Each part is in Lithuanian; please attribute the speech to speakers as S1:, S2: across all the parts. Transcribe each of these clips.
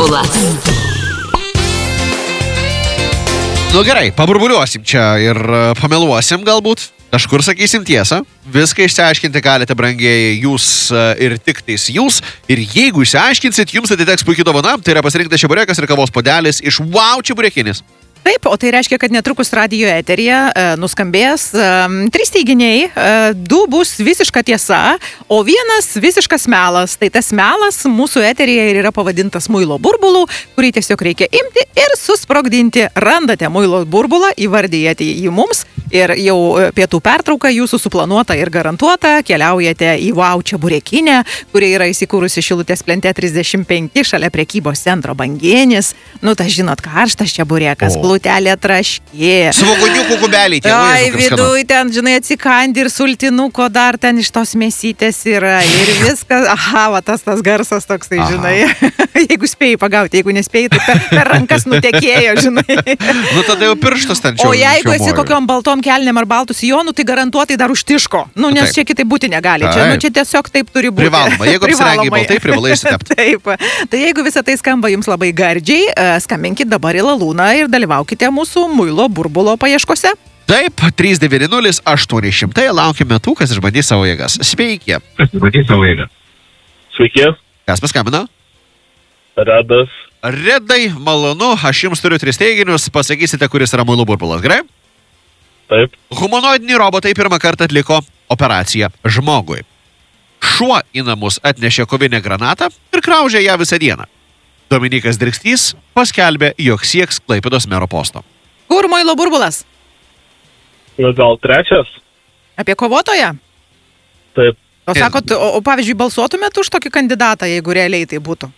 S1: burbulas.
S2: Nu gerai, paburbuliuosim čia ir pameluosim galbūt. Kažkur sakysim tiesą. Viską išsiaiškinti galite, brangieji, jūs ir tik tais jūs. Ir jeigu išsiaiškinsit, jums atiteks puikiai dovana. Tai yra pasirinktas čeburekas ir kavos puodelis iš Wow čeburekinis.
S3: Taip, o tai reiškia, kad netrukus radijo eteryje nuskambės 3 teiginiai, 2 bus visiška tiesa, o 1 visiškas melas. Tai tas melas mūsų eteryje ir yra pavadintas muilo burbulų, kurį tiesiog reikia imti ir susprogdinti. Randate muilo burbulą, įvardyjate jį mums ir jau pietų pertrauka jūsų suplanuota ir garantuota. Keliaujate į Wow čeburekinę, kuri yra įsikūrusi Šilutės plente 35 šalia prekybos centro Bangienis. Nu, tai žinot, karštas čeburekas, plutelė traškė.
S2: Svoguniukų kubeliai.
S3: Ai, viduj ten, žinai, atsikandi ir sultinuko dar ten iš tos mėsytės yra. Ir viskas, va, tas garsas toksai, žinai. Jeigu spėjai pagauti, jeigu nespėjai, tai per rankas nutekėjo, žinai.
S2: Nu, tada jau pirštas ten čia.
S3: O jeigu esi kokiom baltom kelnėm ar baltų sijonų, tai garantuotai dar užtiško. Nu, nes čia kitaip būti negali. Čia, nu, čia tiesiog taip turi būti.
S2: Privaloma. Jeigu apsirengiai baltai, privalai išsitepti.
S3: Taip. Tai jeigu visą tai skamba jums labai gardžiai, skambinkit dabar į Lalūną ir dalyvaukite mūsų muilo burbulo paieškose.
S2: Taip, 390-800. Laukime tų, kas išbandys savo jėgas. Sveiki.
S4: Sveiki.
S2: Kas paskambino?
S4: Redas.
S2: Redai, malonu, aš jums turiu 3 teiginius, pasakysite, kuris yra muilo burbulas, gerai?
S4: Taip.
S2: Humanoidiniai robotai pirmą kartą atliko operaciją žmogui. Šuo į namus atnešė kovinę granatą ir kraužė ją visą dieną. Dominikas Dirkstys paskelbė, jog sieks Klaipėdos mero posto.
S3: Kur muilo burbulas?
S4: Gal 3?
S3: Apie kovotoją?
S4: Taip.
S3: O sakot, o pavyzdžiui, balsuotumėt už tokį kandidatą, jeigu realiai tai būtų?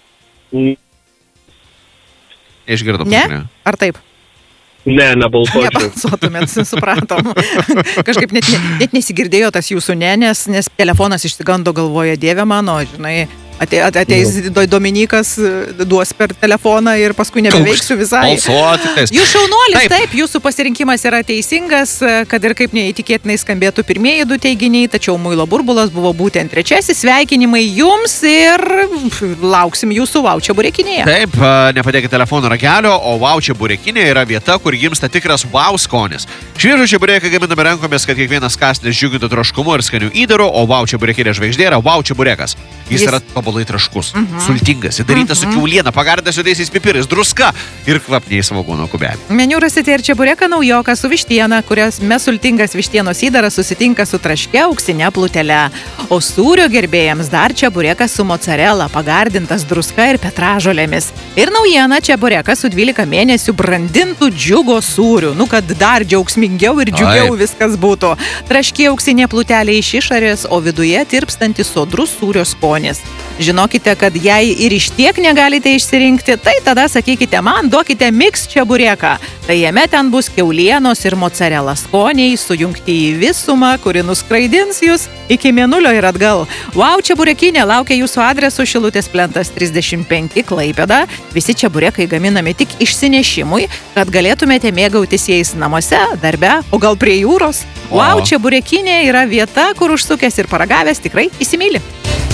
S2: Išgirdom.
S3: Ne? Ar taip?
S4: Ne, nebalsuočiau.
S3: Nebalsuotumėt, supratom. Kažkaip net nesigirdėjo tas jūsų nes telefonas išsigando, galvoja, Dieve mano, žinai, ateis Dominikas, duos per telefoną ir paskui nebeveiksiu visai.
S2: Balsuotis.
S3: Jūs šaunuolis, taip, jūsų pasirinkimas yra teisingas, kad ir kaip neįtikėtinai skambėtų pirmieji 2 teiginiai, tačiau muilo burbulas buvo būtent 3. Sveikinimai jums ir lauksim jūsų Wow čeburekinėje.
S2: Taip, nepadėkite telefono ragelio, o Wow čeburekinė yra vieta, kur gimsta tikras Wow skonis. Šviežų čebureką gaminame rankomis, kad kiekvienas kąsnis džiugintų troškumu ir skanių įdarų, o Wow čeburekinė žvaigždė yra Wow čeburekas. Jis yra tobulai traškus, sultingas, įdarytas su kiauliena, pagardintas juodaisiais pipirais, druska ir kvapniais svogūno kubeliai.
S3: Meniu rasite ir čebureką naujoką su vištiena, kuriame sultingas vištienos įdaras susitinka su traškia auksinė plutele. O sūrio gerbėjams dar čeburekas su mozzarella, pagardintas druska ir petražolėmis. Ir naujiena čeburekas su 12 mėnesių brandintų džiugo sūrių. Nu, kad dar džiaugsmingiau ir džiugiau viskas būtų. Traškia auksinė plutelė iš išorės, o viduje tirpstantis sodrus sūrio skonis. Žinokite, kad jei ir iš tiek negalite išsirinkti, tai tada sakykite man, duokite mix čebureką. Tai jame ten bus kiaulienos ir mozzarella skoniai sujungti į visumą, kuri nuskraidins jūs iki mėnulio ir atgal. Wow čeburekinė laukia jūsų adresu Šilutės plentas 35 Klaipėda. Visi čeburekai gaminami tik išsinešimui, kad galėtumėte mėgautis jais namuose, darbe, o gal prie jūros. Wow čeburekinė yra vieta, kur užsukęs ir paragavęs tikrai įsimyli.